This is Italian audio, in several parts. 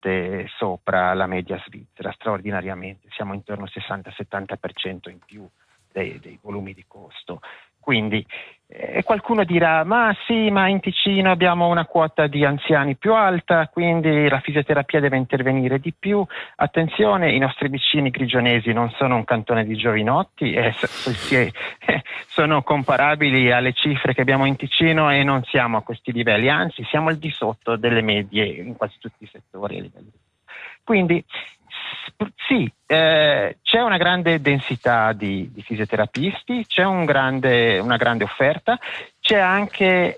volte sopra la media svizzera, straordinariamente, siamo intorno al 60-70% in più dei volumi di costo. Quindi qualcuno dirà, ma sì, ma in Ticino abbiamo una quota di anziani più alta, quindi la fisioterapia deve intervenire di più. Attenzione, i nostri vicini grigionesi non sono un cantone di giovinotti, sono comparabili alle cifre che abbiamo in Ticino e non siamo a questi livelli, anzi siamo al di sotto delle medie in quasi tutti i settori a livello. Quindi sì, c'è una grande densità di fisioterapisti, c'è una grande offerta, c'è anche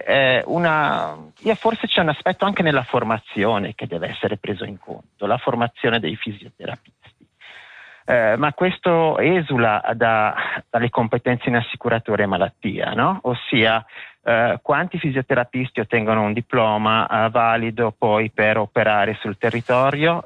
forse c'è un aspetto anche nella formazione che deve essere preso in conto, la formazione dei fisioterapisti. Ma questo esula dalle competenze in assicuratori e malattia, no? Ossia, quanti fisioterapisti ottengono un diploma valido poi per operare sul territorio?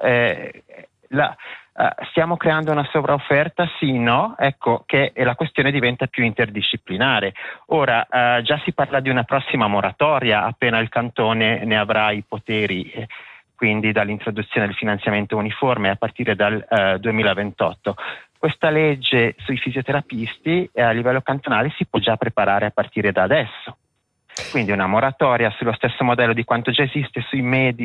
Stiamo creando una sovraofferta? Sì, no? Ecco che la questione diventa più interdisciplinare. Ora, già si parla di una prossima moratoria appena il cantone ne avrà i poteri, quindi dall'introduzione del finanziamento uniforme a partire dal 2028. Questa legge sui fisioterapisti a livello cantonale si può già preparare a partire da adesso. Quindi una moratoria sullo stesso modello di quanto già esiste sui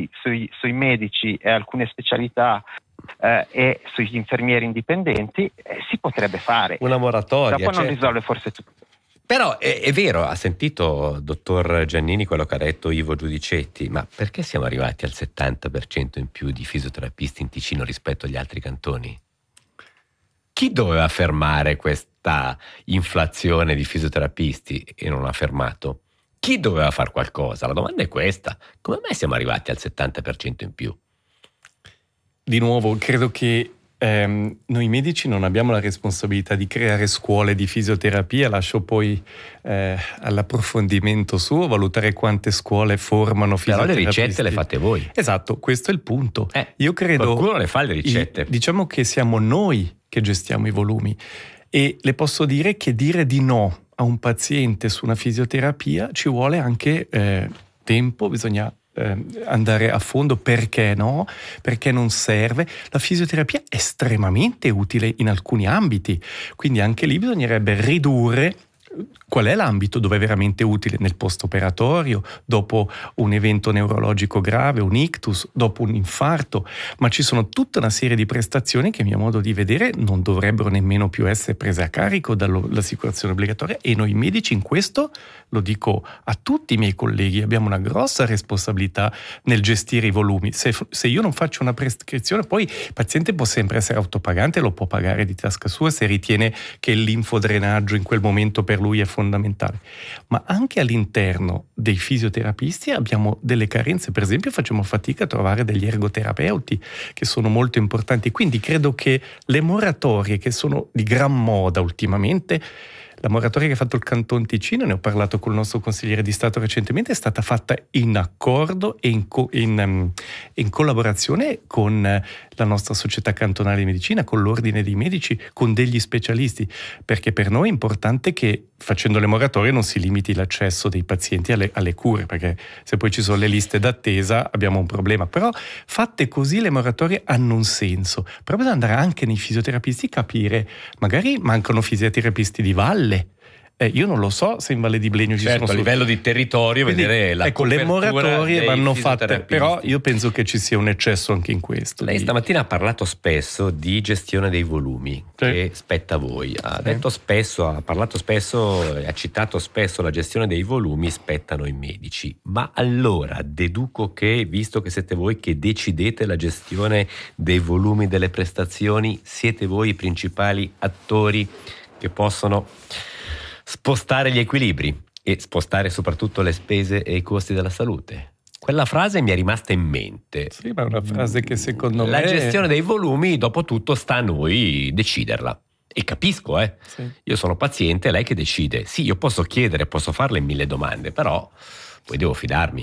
medici e alcune specialità e sugli infermieri indipendenti si potrebbe fare. Una moratoria. Dopo non risolve forse tutto. Però è vero, ha sentito, dottor Giannini, quello che ha detto Ivo Giudicetti, ma perché siamo arrivati al 70% in più di fisioterapisti in Ticino rispetto agli altri cantoni? Chi doveva fermare questa inflazione di fisioterapisti e non l'ha fermato? Chi doveva fare qualcosa? La domanda è questa: come mai siamo arrivati al 70% in più? Di nuovo, credo che noi medici non abbiamo la responsabilità di creare scuole di fisioterapia, lascio poi all'approfondimento suo valutare quante scuole formano fisioterapisti. Però le ricette le fate voi. Esatto, questo è il punto. Io credo qualcuno le fa le ricette. Diciamo che siamo noi che gestiamo i volumi e le posso dire che dire di no a un paziente su una fisioterapia ci vuole anche tempo, bisogna andare a fondo. Perché no? Perché non serve? La fisioterapia è estremamente utile in alcuni ambiti, quindi anche lì bisognerebbe ridurre. Qual è l'ambito dove è veramente utile? Nel post-operatorio, dopo un evento neurologico grave, un ictus, dopo un infarto, ma ci sono tutta una serie di prestazioni che a mio modo di vedere non dovrebbero nemmeno più essere prese a carico dall'assicurazione obbligatoria, e noi medici in questo, lo dico a tutti i miei colleghi, abbiamo una grossa responsabilità nel gestire i volumi. Se io non faccio una prescrizione, poi il paziente può sempre essere autopagante, lo può pagare di tasca sua se ritiene che il linfodrenaggio in quel momento per lui è fondamentale, ma anche all'interno dei fisioterapisti abbiamo delle carenze. Per esempio facciamo fatica a trovare degli ergoterapeuti che sono molto importanti, quindi credo che le moratorie che sono di gran moda ultimamente, la moratoria che ha fatto il Canton Ticino, ne ho parlato col nostro consigliere di Stato recentemente, è stata fatta in accordo e in collaborazione con la nostra società cantonale di medicina, con l'ordine dei medici, con degli specialisti, perché per noi è importante che facendo le moratorie non si limiti l'accesso dei pazienti alle cure, perché se poi ci sono le liste d'attesa abbiamo un problema. Però fatte così le moratorie hanno un senso, però bisogna andare anche nei fisioterapisti, capire, magari mancano fisioterapisti di valle. Io non lo so se in Valle di Blegno ci sono a livello di territorio. Quindi, vedere la le moratorie vanno fatte, però io penso che ci sia un eccesso anche in questo. Lei stamattina ha parlato spesso di gestione dei volumi, che spetta a voi. Ha detto spesso, ha parlato spesso, ha citato spesso la gestione dei volumi spettano ai medici. Ma allora deduco che, visto che siete voi che decidete la gestione dei volumi delle prestazioni, siete voi i principali attori che possono spostare gli equilibri e spostare soprattutto le spese e i costi della salute. Quella frase mi è rimasta in mente. Sì, ma è una frase che secondo me... La gestione dei volumi, dopo tutto, sta a noi deciderla. E capisco, Sì. Io sono paziente, è lei che decide. Sì, io posso chiedere, posso farle 1000 domande, però poi devo fidarmi.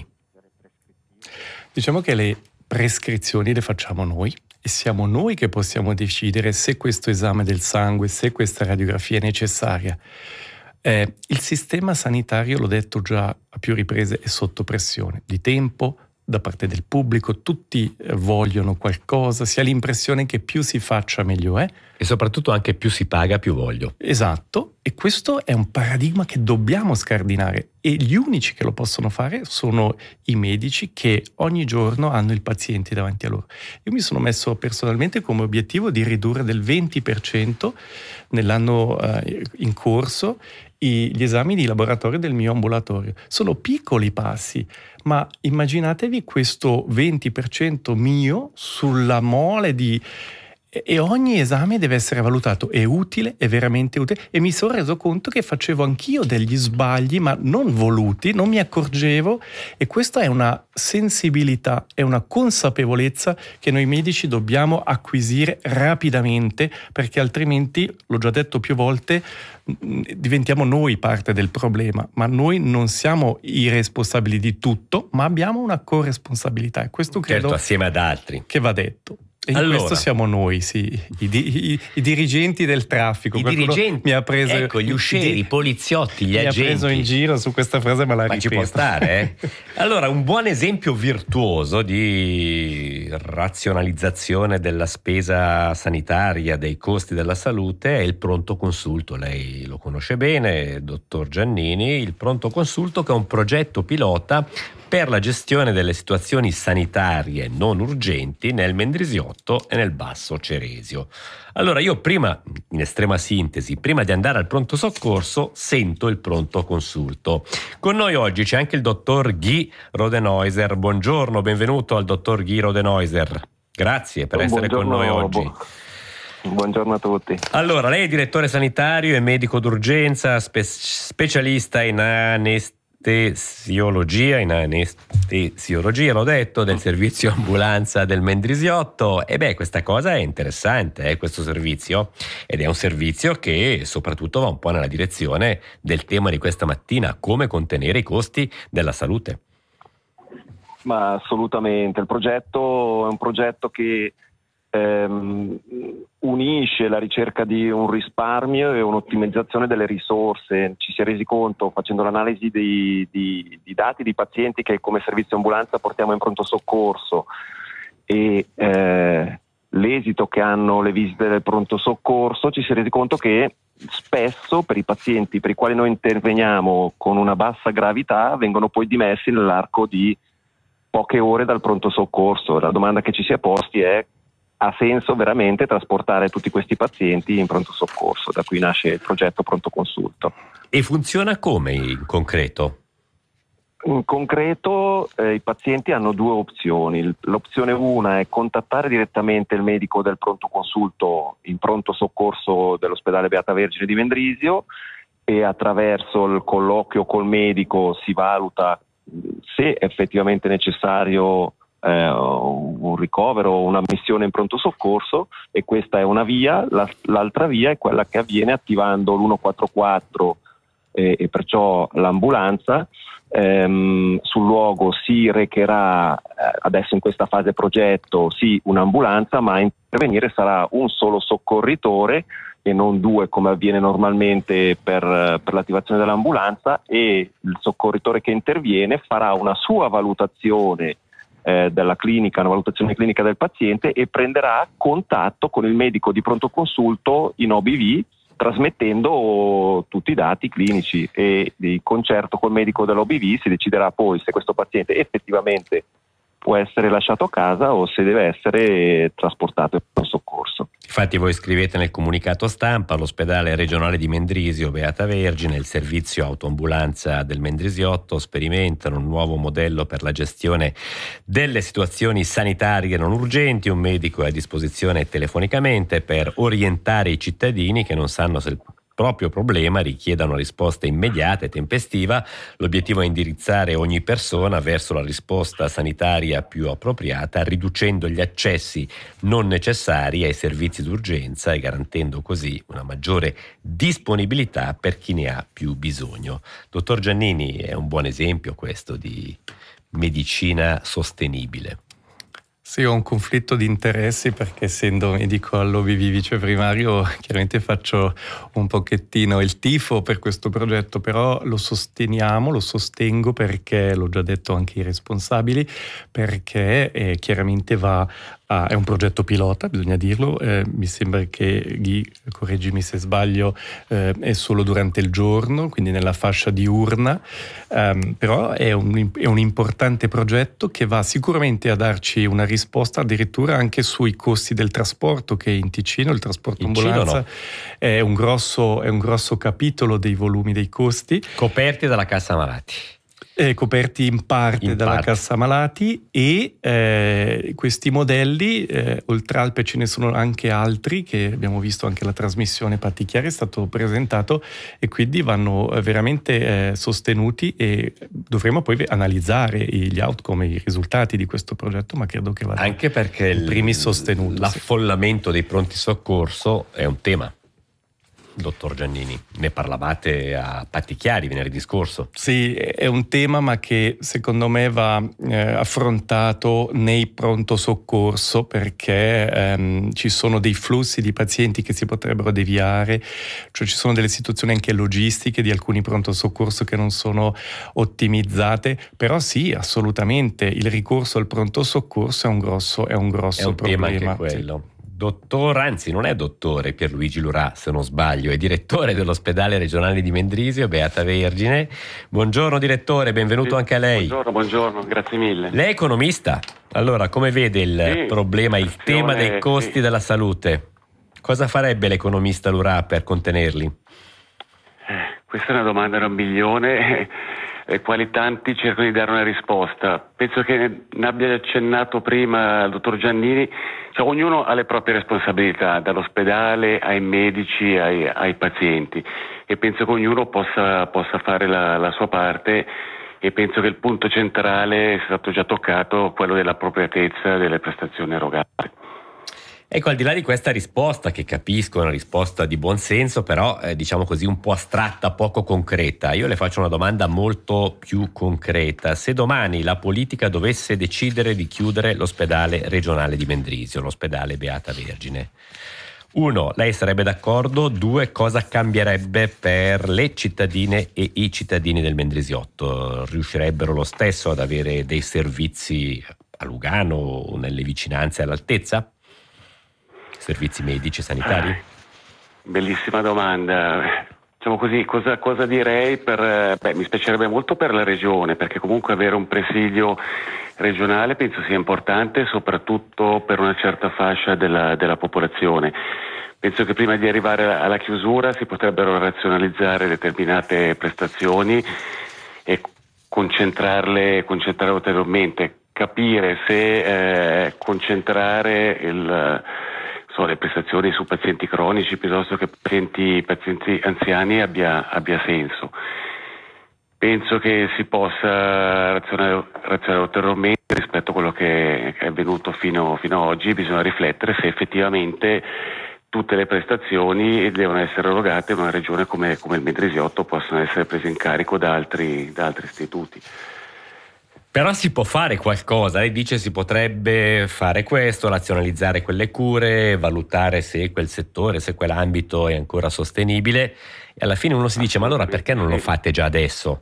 Diciamo che le prescrizioni le facciamo noi e siamo noi che possiamo decidere se questo esame del sangue, se questa radiografia è necessaria. Il sistema sanitario, l'ho detto già a più riprese, è sotto pressione di tempo, da parte del pubblico, tutti vogliono qualcosa, si ha l'impressione che più si faccia meglio è. E soprattutto anche più si paga più voglio. Esatto, e questo è un paradigma che dobbiamo scardinare e gli unici che lo possono fare sono i medici che ogni giorno hanno il paziente davanti a loro. Io mi sono messo personalmente come obiettivo di ridurre del 20% nell'anno in corso gli esami di laboratorio del mio ambulatorio. Sono piccoli passi, ma immaginatevi questo 20% mio sulla mole di... E ogni esame deve essere valutato, è utile, è veramente utile, e mi sono reso conto che facevo anch'io degli sbagli, ma non voluti, non mi accorgevo, e questa è una sensibilità, è una consapevolezza che noi medici dobbiamo acquisire rapidamente, perché altrimenti, l'ho già detto più volte, diventiamo noi parte del problema, ma noi non siamo i responsabili di tutto, ma abbiamo una corresponsabilità, e questo credo assieme ad altri che va detto. E in questo siamo noi, sì, i dirigenti del traffico. I dirigenti, mi ha preso, ecco, gli uscieri, i poliziotti, gli agenti. Mi ha preso in giro su questa frase, ma ripeto. Ci può stare, eh? Allora, un buon esempio virtuoso di razionalizzazione della spesa sanitaria, dei costi della salute, è il pronto consulto. Lei lo conosce bene, dottor Giannini, il pronto consulto, che è un progetto pilota per la gestione delle situazioni sanitarie non urgenti nel Mendrisiotto e nel Basso Ceresio. Allora, io prima, in estrema sintesi, prima di andare al pronto soccorso, sento il pronto consulto. Con noi oggi c'è anche il dottor Guy Rodenhäuser. Buongiorno, benvenuto al dottor Guy Rodenhäuser. Grazie per essere con noi oggi. Buongiorno a tutti. Allora, lei è direttore sanitario e medico d'urgenza, specialista in anestesiologia, l'ho detto, del servizio ambulanza del Mendrisiotto. E questa cosa è interessante, questo servizio, ed è un servizio che soprattutto va un po' nella direzione del tema di questa mattina: come contenere i costi della salute. Ma assolutamente, il progetto è un progetto che unisce la ricerca di un risparmio e un'ottimizzazione delle risorse. Ci si è resi conto, facendo l'analisi di dati di pazienti che come servizio ambulanza portiamo in pronto soccorso, e l'esito che hanno le visite del pronto soccorso, ci si è resi conto che spesso per i pazienti per i quali noi interveniamo con una bassa gravità vengono poi dimessi nell'arco di poche ore dal pronto soccorso. La domanda che ci si è posti è: ha senso veramente trasportare tutti questi pazienti in pronto soccorso? Da qui nasce il progetto Pronto Consulto. E funziona come in concreto? In concreto i pazienti hanno due opzioni. L'opzione una è contattare direttamente il medico del pronto consulto in pronto soccorso dell'ospedale Beata Vergine di Mendrisio, e attraverso il colloquio col medico si valuta se effettivamente è necessario un ricovero o una missione in pronto soccorso, e questa è una via. L'altra via è quella che avviene attivando l'144 e perciò l'ambulanza. Sul luogo si recherà adesso in questa fase progetto un'ambulanza, ma a intervenire sarà un solo soccorritore e non due come avviene normalmente per l'attivazione dell'ambulanza, e il soccorritore che interviene farà una sua valutazione della clinica, una valutazione clinica del paziente, e prenderà contatto con il medico di pronto consulto in OBV, trasmettendo tutti i dati clinici, e di concerto col medico dell'OBV si deciderà poi se questo paziente effettivamente può essere lasciato a casa o se deve essere trasportato in soccorso. Infatti voi scrivete nel comunicato stampa: l'ospedale regionale di Mendrisio Beata Vergine e il servizio autoambulanza del Mendrisiotto sperimentano un nuovo modello per la gestione delle situazioni sanitarie non urgenti. Un medico è a disposizione telefonicamente per orientare i cittadini che non sanno se il proprio problema richieda una risposta immediata e tempestiva. L'obiettivo è indirizzare ogni persona verso la risposta sanitaria più appropriata, riducendo gli accessi non necessari ai servizi d'urgenza e garantendo così una maggiore disponibilità per chi ne ha più bisogno. Dottor Giannini, è un buon esempio questo di medicina sostenibile. Sì, ho un conflitto di interessi perché essendo medico all'OBV vice primario chiaramente faccio un pochettino il tifo per questo progetto, però lo sostengo perché, l'ho già detto anche ai responsabili, perché chiaramente è un progetto pilota, bisogna dirlo, mi sembra che, Ghi, correggimi se sbaglio, è solo durante il giorno, quindi nella fascia diurna, però è un importante progetto che va sicuramente a darci una risposta addirittura anche sui costi del trasporto, che in Ticino il trasporto ambulanza è un grosso capitolo dei volumi dei costi. Coperti dalla cassa malati. Coperti in parte dalla cassa malati e questi modelli, oltre Alpe ce ne sono anche altri che abbiamo visto anche la trasmissione Pattichiari è stato presentato e quindi vanno veramente sostenuti e dovremo poi analizzare gli outcome, i risultati di questo progetto, ma credo che vada anche perché in primis sostenuto. L'affollamento dei pronti soccorso è un tema. Dottor Giannini, ne parlavate a Pattichiari venerdì scorso. Sì, è un tema ma che secondo me va affrontato nei pronto soccorso perché ci sono dei flussi di pazienti che si potrebbero deviare, cioè ci sono delle situazioni anche logistiche di alcuni pronto soccorso che non sono ottimizzate, però sì, assolutamente il ricorso al pronto soccorso è un grosso problema. È un tema anche quello. Sì. Dottor, anzi non è dottore, Pierluigi Lurà se non sbaglio, è direttore dell'ospedale regionale di Mendrisio, Beata Vergine. Buongiorno direttore, benvenuto anche a lei. Buongiorno, grazie mille. Lei è economista, allora come vede il problema, il tema dei costi della salute? Cosa farebbe l'economista Lurà per contenerli? Questa è una domanda da 1 milione, quali tanti cercano di dare una risposta. Penso che ne abbia accennato prima il dottor Giannini, cioè ognuno ha le proprie responsabilità, dall'ospedale ai medici ai pazienti, e penso che ognuno possa fare la sua parte, e penso che il punto centrale è stato già toccato, quello dell'appropriatezza delle prestazioni erogate. Ecco, al di là di questa risposta, che capisco è una risposta di buon senso, però diciamo così un po' astratta, poco concreta, io le faccio una domanda molto più concreta. Se domani la politica dovesse decidere di chiudere l'ospedale regionale di Mendrisio, l'ospedale Beata Vergine, 1, lei sarebbe d'accordo? 2, cosa cambierebbe per le cittadine e i cittadini del Mendrisiotto? Riuscirebbero lo stesso ad avere dei servizi a Lugano o nelle vicinanze all'altezza? Servizi medici, sanitari? Bellissima domanda. Diciamo così, cosa direi mi spiacerebbe molto per la regione, perché comunque avere un presidio regionale penso sia importante, soprattutto per una certa fascia della popolazione. Penso che prima di arrivare alla chiusura si potrebbero razionalizzare determinate prestazioni e concentrarle ulteriormente, capire se concentrare le prestazioni su pazienti cronici piuttosto che pazienti anziani abbia senso. Penso che si possa razionare ulteriormente rispetto a quello che è avvenuto fino ad oggi. Bisogna riflettere se effettivamente tutte le prestazioni devono essere erogate in una regione come il Mendrisiotto, possono essere prese in carico da altri istituti. Però si può fare qualcosa, lei dice si potrebbe fare questo, razionalizzare quelle cure, valutare se quel settore, se quell'ambito è ancora sostenibile, e alla fine uno si dice ma allora perché non lo fate già adesso?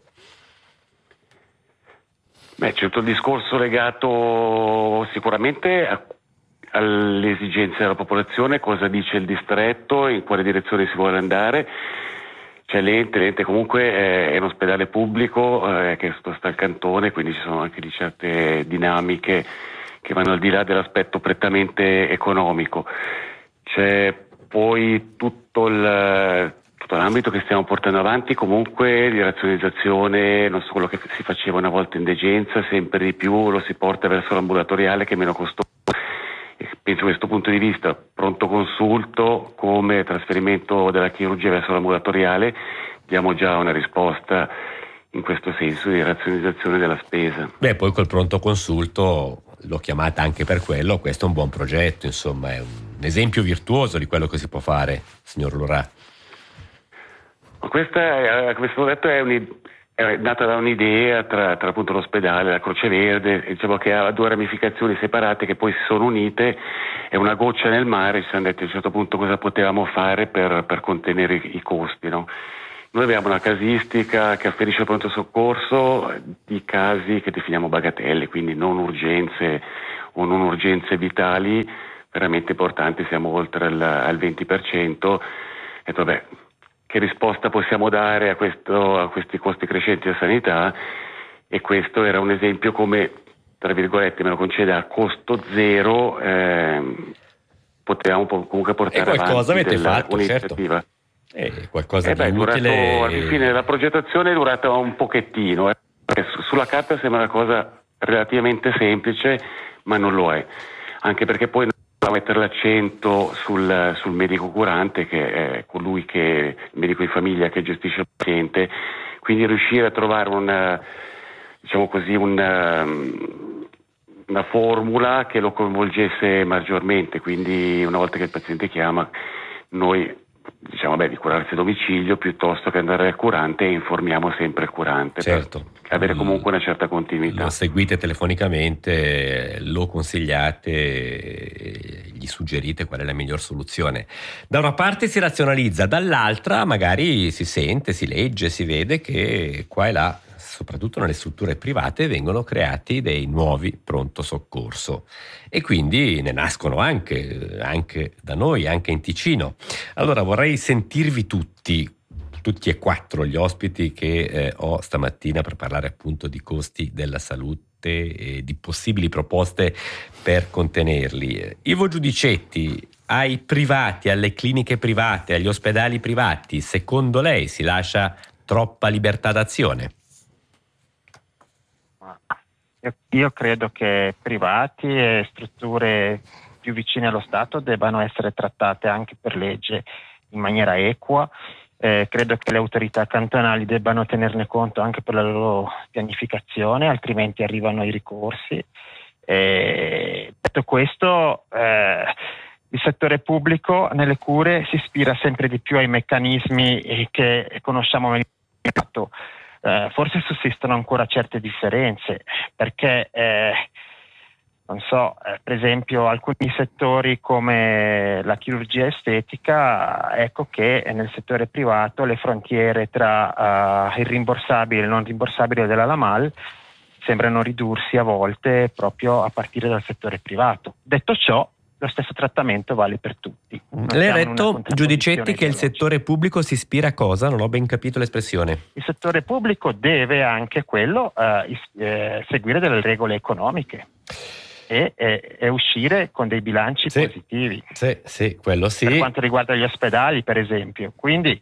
C'è tutto il discorso legato sicuramente alle esigenze della popolazione, cosa dice il distretto, in quale direzione si vuole andare. C'è l'ente comunque è un ospedale pubblico che sta al cantone, quindi ci sono anche di certe dinamiche che vanno al di là dell'aspetto prettamente economico. C'è poi tutto l'ambito che stiamo portando avanti comunque di razionalizzazione, non so, quello che si faceva una volta in degenza, sempre di più lo si porta verso l'ambulatoriale che è meno costoso. Penso da questo punto di vista, pronto consulto come trasferimento della chirurgia verso l'ambulatoriale, diamo già una risposta in questo senso di razionalizzazione della spesa. Poi col pronto consulto l'ho chiamata anche per quello, questo è un buon progetto, insomma è un esempio virtuoso di quello che si può fare, signor Lurà. Questo detto è è nata da un'idea tra appunto l'ospedale e la Croce Verde, diciamo che ha due ramificazioni separate che poi si sono unite, è una goccia nel mare. Ci siamo detti a un certo punto cosa potevamo fare per contenere i costi, no? Noi abbiamo una casistica che afferisce al pronto soccorso di casi che definiamo bagatelle, quindi non urgenze o non urgenze vitali veramente importanti, siamo oltre al 20%. E vabbè, che risposta possiamo dare a questi costi crescenti della sanità? E questo era un esempio come, tra virgolette, me lo concede, a costo zero potevamo comunque portare avanti qualcosa avete fatto, un'iniziativa. Certo. Qualcosa di utile. Alla fine la progettazione è durata un pochettino, perché sulla carta sembra una cosa relativamente semplice, ma non lo è, anche perché poi dobbiamo mettere l'accento sul medico curante, che è colui il medico di famiglia che gestisce il paziente, quindi riuscire a trovare una formula che lo coinvolgesse maggiormente, quindi una volta che il paziente chiama noi diciamo di curarsi a domicilio piuttosto che andare al curante, e informiamo sempre il curante, certo, per avere comunque una certa continuità. Lo seguite telefonicamente, lo consigliate, gli suggerite qual è la miglior soluzione. Da una parte si razionalizza, dall'altra magari si sente, si legge, si vede che qua e là, soprattutto nelle strutture private, vengono creati dei nuovi pronto soccorso, e quindi ne nascono anche da noi, anche in Ticino. Allora vorrei sentirvi tutti e quattro gli ospiti che ho stamattina per parlare appunto di costi della salute e di possibili proposte per contenerli. Ivo Giudicetti, ai privati, alle cliniche private, agli ospedali privati, secondo lei si lascia troppa libertà d'azione? Io credo che privati e strutture più vicine allo Stato debbano essere trattate anche per legge in maniera equa. Credo che le autorità cantonali debbano tenerne conto anche per la loro pianificazione, altrimenti arrivano i ricorsi. Detto questo, il settore pubblico nelle cure si ispira sempre di più ai meccanismi che conosciamo nel mercato. Forse sussistono ancora certe differenze, perché per esempio alcuni settori come la chirurgia estetica, ecco che nel settore privato le frontiere tra il rimborsabile e il non rimborsabile della LAMAL sembrano ridursi a volte proprio a partire dal settore privato. Detto ciò, lo stesso trattamento vale per tutti. Lei ha detto, Giudicetti, che il settore pubblico si ispira a cosa? Non ho ben capito l'espressione. Il settore pubblico deve anche quello seguire delle regole economiche e uscire con dei bilanci positivi. Sì, quello sì. Per quanto riguarda gli ospedali, per esempio. Quindi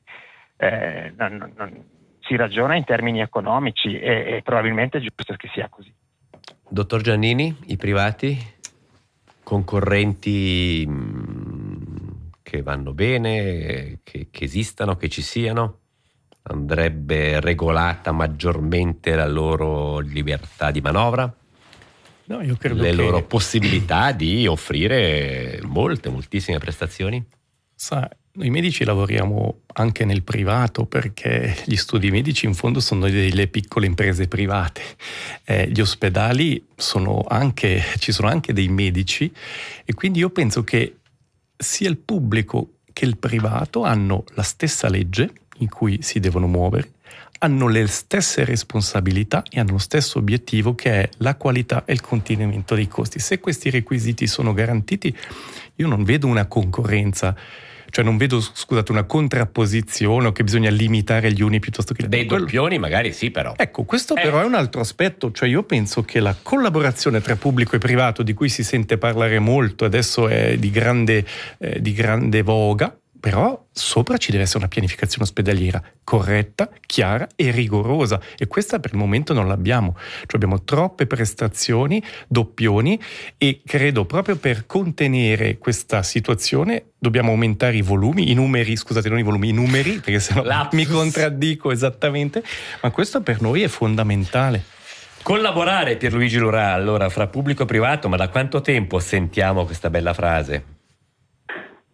si ragiona in termini economici e probabilmente è giusto che sia così. Dottor Giannini, i privati? Concorrenti che vanno bene, che esistano, che ci siano? Andrebbe regolata maggiormente la loro libertà di manovra? No, io credo le loro possibilità di offrire moltissime prestazioni? Noi medici lavoriamo anche nel privato, perché gli studi medici in fondo sono delle piccole imprese private. Gli ospedali ci sono anche dei medici, e quindi io penso che sia il pubblico che il privato hanno la stessa legge in cui si devono muovere, hanno le stesse responsabilità e hanno lo stesso obiettivo, che è la qualità e il contenimento dei costi. Se questi requisiti sono garantiti, io non vedo una concorrenza, cioè non vedo, una contrapposizione, o che bisogna limitare gli uni piuttosto che gli altri. Dei doppioni magari sì, però. Ecco, questo però è un altro aspetto, cioè io penso che la collaborazione tra pubblico e privato, di cui si sente parlare molto, adesso è di grande voga, però sopra ci deve essere una pianificazione ospedaliera corretta, chiara e rigorosa, e questa per il momento non l'abbiamo. Cioè abbiamo troppe prestazioni, doppioni, e credo proprio per contenere questa situazione dobbiamo aumentare i numeri, perché sennò mi contraddico esattamente, ma questo per noi è fondamentale. Collaborare, Pierluigi Lurà, allora, fra pubblico e privato, ma da quanto tempo sentiamo questa bella frase?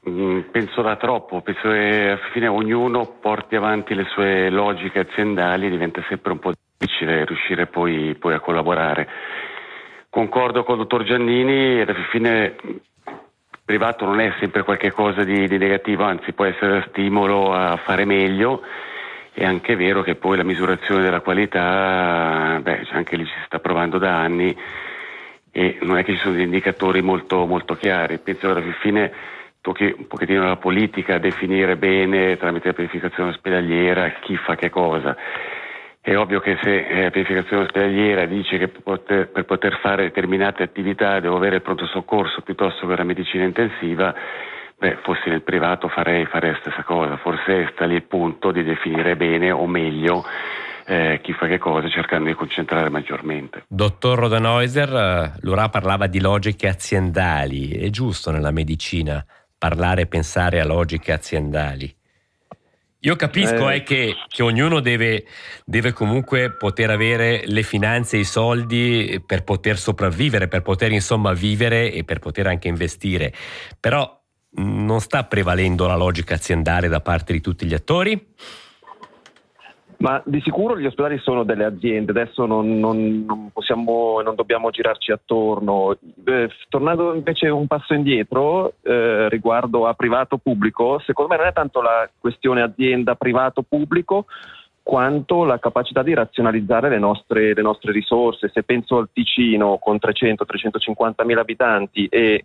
penso da troppo, penso che alla fine ognuno porti avanti le sue logiche aziendali, diventa sempre un po' difficile riuscire poi a collaborare. Concordo con il dottor Giannini, alla fine privato non è sempre qualche cosa di negativo, anzi può essere stimolo a fare meglio. È anche vero che poi la misurazione della qualità, anche lì si sta provando da anni e non è che ci sono degli indicatori molto, molto chiari. Penso che alla fine tocchi un pochettino la politica a definire bene tramite la pianificazione ospedaliera chi fa che cosa. È ovvio che se la pianificazione ospedaliera dice che per poter fare determinate attività devo avere il pronto soccorso piuttosto che la medicina intensiva, fossi nel privato farei la stessa cosa. Forse sta lì il punto di definire bene o meglio chi fa che cosa, cercando di concentrare maggiormente. Dottor Rodenhäuser, l'URA parlava di logiche aziendali. È giusto nella medicina parlare e pensare a logiche aziendali? Io capisco che ognuno deve comunque poter avere le finanze e i soldi per poter sopravvivere, per poter insomma vivere e per poter anche investire. Però non sta prevalendo la logica aziendale da parte di tutti gli attori? Ma di sicuro gli ospedali sono delle aziende, adesso non possiamo e non dobbiamo girarci attorno. Tornando invece un passo indietro riguardo a privato-pubblico, secondo me non è tanto la questione azienda privato-pubblico quanto la capacità di razionalizzare le nostre risorse. Se penso al Ticino con 300-350 mila abitanti e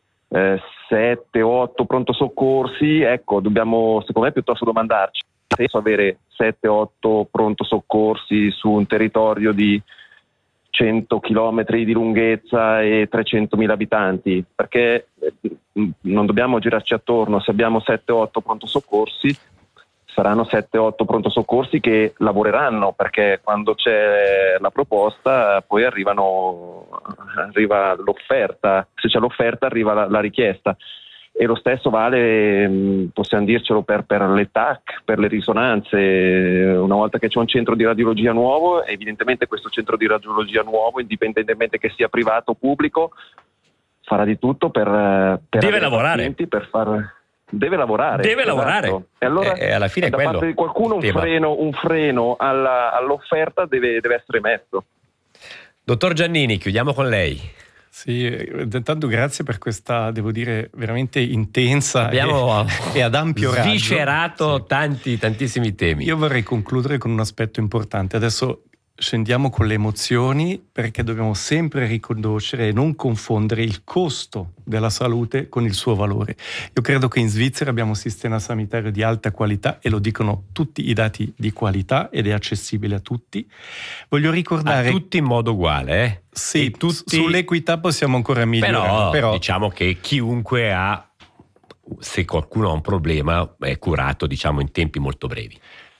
7-8 pronto soccorsi, ecco, dobbiamo secondo me piuttosto domandarci ha senso avere 7-8 pronto soccorsi su un territorio di 100 chilometri di lunghezza e 300.000 abitanti, perché non dobbiamo girarci attorno. Se abbiamo 7-8 pronto soccorsi saranno 7-8 pronto soccorsi che lavoreranno, perché quando c'è la proposta poi arriva l'offerta, se c'è l'offerta arriva la richiesta. E lo stesso vale, possiamo dircelo, per le TAC, per le risonanze. Una volta che c'è un centro di radiologia nuovo, evidentemente questo centro di radiologia nuovo, indipendentemente che sia privato o pubblico, farà di tutto per deve lavorare. Deve lavorare. Esatto. E allora alla fine da parte di qualcuno un freno all'offerta deve essere messo. Dottor Giannini, chiudiamo con lei. Sì, intanto grazie per questa, devo dire, veramente intensa e ad ampio raggio. Sviscerato tantissimi temi. Io vorrei concludere con un aspetto importante. Adesso scendiamo con le emozioni, perché dobbiamo sempre riconoscere e non confondere il costo della salute con il suo valore. Io credo che in Svizzera abbiamo un sistema sanitario di alta qualità e lo dicono tutti i dati di qualità ed è accessibile a tutti. Voglio ricordare... A tutti in modo uguale, eh? Sì, sull'equità possiamo ancora migliorare. Però diciamo che chiunque se qualcuno ha un problema, è curato, diciamo, in tempi molto brevi.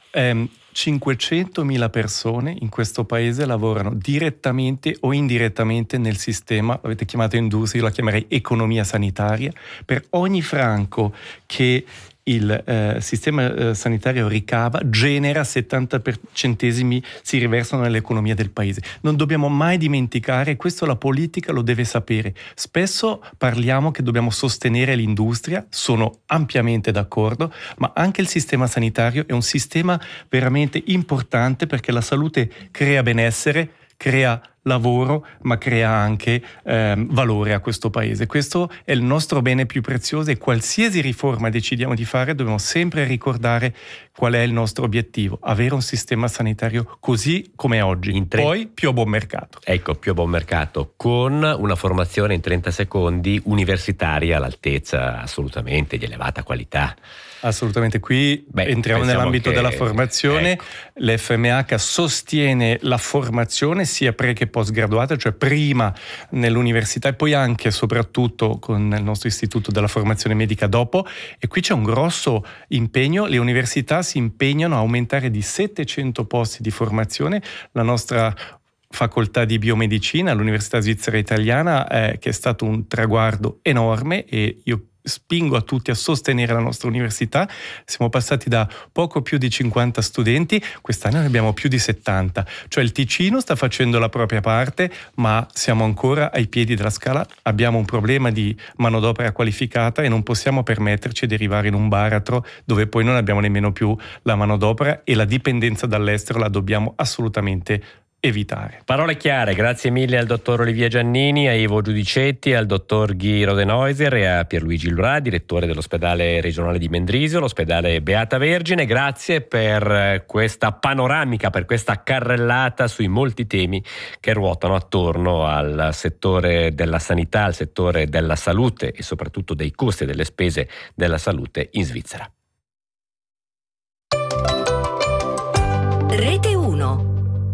500.000 persone in questo paese lavorano direttamente o indirettamente nel sistema, avete chiamato industria, io la chiamerei economia sanitaria. Per ogni franco che il sistema sanitario ricava, genera 70 centesimi, si riversano nell'economia del paese. Non dobbiamo mai dimenticare, questo la politica lo deve sapere. Spesso parliamo che dobbiamo sostenere l'industria, sono ampiamente d'accordo, ma anche il sistema sanitario è un sistema veramente importante, perché la salute crea benessere, crea lavoro, ma crea anche valore a questo paese. Questo è il nostro bene più prezioso e qualsiasi riforma decidiamo di fare dobbiamo sempre ricordare qual è il nostro obiettivo: avere un sistema sanitario così come è oggi, poi più a buon mercato. Ecco, più a buon mercato, con una formazione in 30 secondi universitaria all'altezza assolutamente di elevata qualità. Assolutamente, qui entriamo nell'ambito della formazione. Ecco. L'FMH sostiene la formazione sia pre che postgraduata, cioè prima nell'università e poi anche e soprattutto con il nostro istituto della formazione medica dopo, e qui c'è un grosso impegno. Le università si impegnano a aumentare di 700 posti di formazione. La nostra facoltà di biomedicina all'Università Svizzera Italiana che è stato un traguardo enorme, e io spingo a tutti a sostenere la nostra università. Siamo passati da poco più di 50 studenti, quest'anno ne abbiamo più di 70, cioè il Ticino sta facendo la propria parte, ma siamo ancora ai piedi della scala, abbiamo un problema di manodopera qualificata e non possiamo permetterci di arrivare in un baratro dove poi non abbiamo nemmeno più la manodopera, e la dipendenza dall'estero la dobbiamo assolutamente evitare. Parole chiare, grazie mille al dottor Olivier Giannini, a Ivo Giudicetti, al dottor Guy Rodenhäuser e a Pierluigi Lurà, direttore dell'ospedale regionale di Mendrisio, l'ospedale Beata Vergine. Grazie per questa panoramica, per questa carrellata sui molti temi che ruotano attorno al settore della sanità, al settore della salute e soprattutto dei costi e delle spese della salute in Svizzera. Rete 1.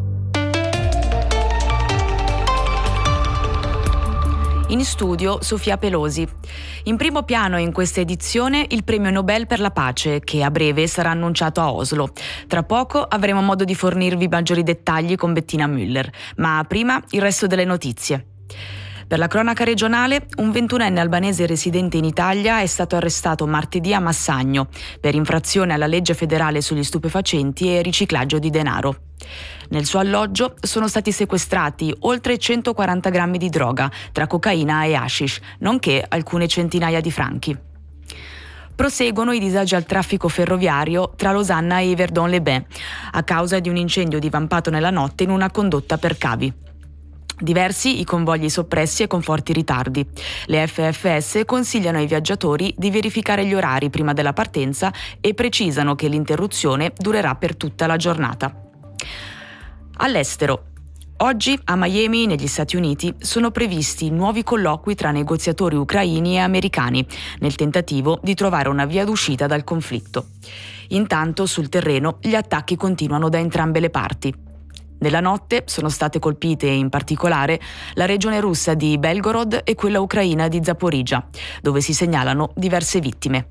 In studio Sofia Pelosi. In primo piano in questa edizione il premio Nobel per la pace, che a breve sarà annunciato a Oslo. Tra poco avremo modo di fornirvi maggiori dettagli con Bettina Müller, ma prima il resto delle notizie. Per la cronaca regionale, un 21enne albanese residente in Italia è stato arrestato martedì a Massagno per infrazione alla legge federale sugli stupefacenti e riciclaggio di denaro. Nel suo alloggio sono stati sequestrati oltre 140 grammi di droga, tra cocaina e hashish, nonché alcune centinaia di franchi. Proseguono i disagi al traffico ferroviario tra Losanna e Yverdon-les-Bains, a causa di un incendio divampato nella notte in una condotta per cavi. Diversi i convogli soppressi e con forti ritardi. Le FFS consigliano ai viaggiatori di verificare gli orari prima della partenza e precisano che l'interruzione durerà per tutta la giornata. All'estero. Oggi a Miami, negli Stati Uniti, sono previsti nuovi colloqui tra negoziatori ucraini e americani, nel tentativo di trovare una via d'uscita dal conflitto. Intanto, sul terreno, gli attacchi continuano da entrambe le parti. Nella notte sono state colpite in particolare la regione russa di Belgorod e quella ucraina di Zaporizhzhia, dove si segnalano diverse vittime.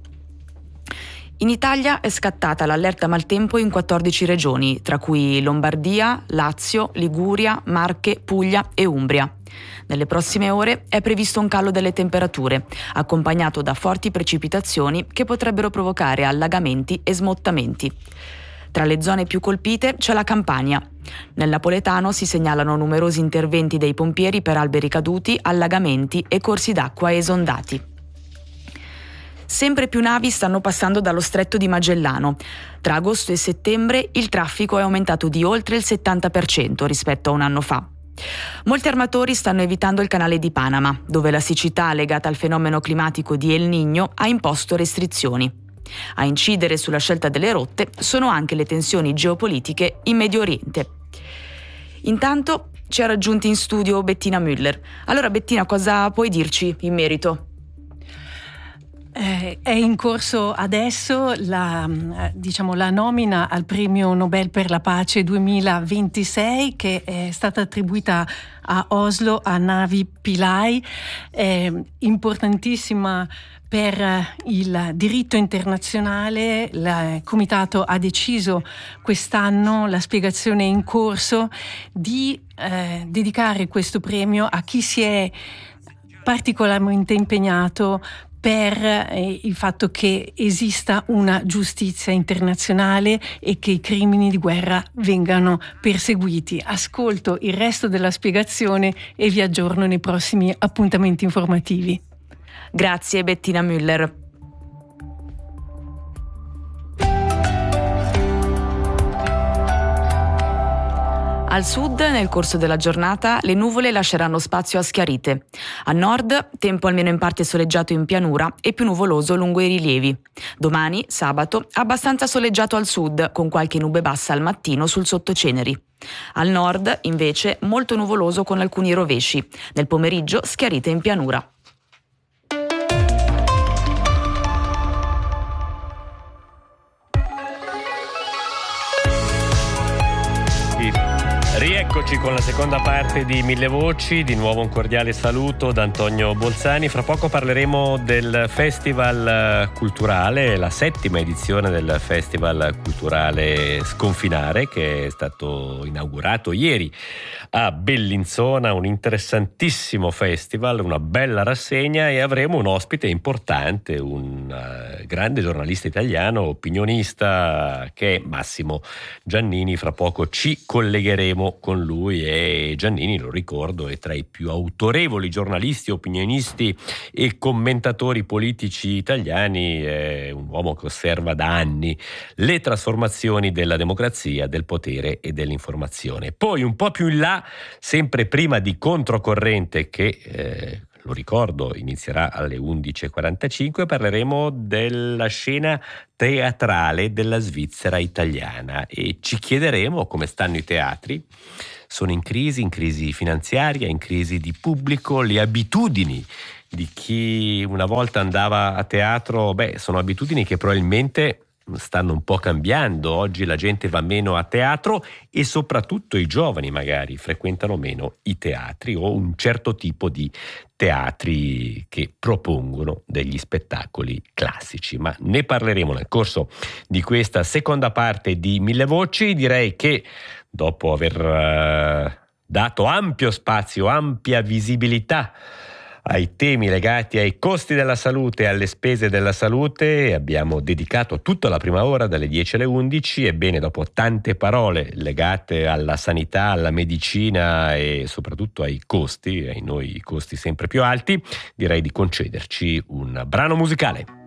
In Italia è scattata l'allerta maltempo in 14 regioni, tra cui Lombardia, Lazio, Liguria, Marche, Puglia e Umbria. Nelle prossime ore è previsto un calo delle temperature, accompagnato da forti precipitazioni che potrebbero provocare allagamenti e smottamenti. Tra le zone più colpite c'è la Campania. Nel napoletano si segnalano numerosi interventi dei pompieri per alberi caduti, allagamenti e corsi d'acqua esondati. Sempre più navi stanno passando dallo stretto di Magellano. Tra agosto e settembre il traffico è aumentato di oltre il 70% rispetto a un anno fa. Molti armatori stanno evitando il canale di Panama, dove la siccità legata al fenomeno climatico di El Niño ha imposto restrizioni. A incidere sulla scelta delle rotte sono anche le tensioni geopolitiche in Medio Oriente. Intanto ci ha raggiunti in studio Bettina Müller. Allora Bettina, cosa puoi dirci in merito? È in corso adesso la nomina al premio Nobel per la pace 2026, che è stata attribuita a Oslo a Navi Pillai, importantissima per il diritto internazionale. Il Comitato ha deciso quest'anno, la spiegazione è in corso, di dedicare questo premio a chi si è particolarmente impegnato per il fatto che esista una giustizia internazionale e che i crimini di guerra vengano perseguiti. Ascolto il resto della spiegazione e vi aggiorno nei prossimi appuntamenti informativi. Grazie Bettina Müller. Al sud, nel corso della giornata, le nuvole lasceranno spazio a schiarite. A nord, tempo almeno in parte soleggiato in pianura e più nuvoloso lungo i rilievi. Domani, sabato, abbastanza soleggiato al sud, con qualche nube bassa al mattino sul sottoceneri. Al nord, invece, molto nuvoloso con alcuni rovesci. Nel pomeriggio, schiarite in pianura. Eccoci con la seconda parte di Mille Voci, di nuovo un cordiale saluto da Antonio Bolzani. Fra poco parleremo del Festival Culturale, la 7ª edizione del Festival Culturale Sconfinare, che è stato inaugurato ieri a Bellinzona, un interessantissimo festival, una bella rassegna, e avremo un ospite importante, un grande giornalista italiano, opinionista, che è Massimo Giannini. Fra poco ci collegheremo con lui, e Giannini, lo ricordo, è tra i più autorevoli giornalisti, opinionisti e commentatori politici italiani. È un uomo che osserva da anni le trasformazioni della democrazia, del potere e dell'informazione. Poi un po' più in là, sempre prima di Controcorrente, che lo ricordo inizierà alle 11.45, parleremo della scena teatrale della Svizzera italiana e ci chiederemo come stanno i teatri. Sono in crisi finanziaria, in crisi di pubblico, le abitudini di chi una volta andava a teatro, sono abitudini che probabilmente stanno un po' cambiando. Oggi la gente va meno a teatro e soprattutto i giovani magari frequentano meno i teatri o un certo tipo di teatri che propongono degli spettacoli classici. Ma ne parleremo nel corso di questa seconda parte di Mille Voci. Direi che dopo aver dato ampio spazio, ampia visibilità ai temi legati ai costi della salute e alle spese della salute, abbiamo dedicato tutta la prima ora dalle 10 alle 11. Ebbene, dopo tante parole legate alla sanità, alla medicina e soprattutto ai costi, ai noi costi sempre più alti, direi di concederci un brano musicale.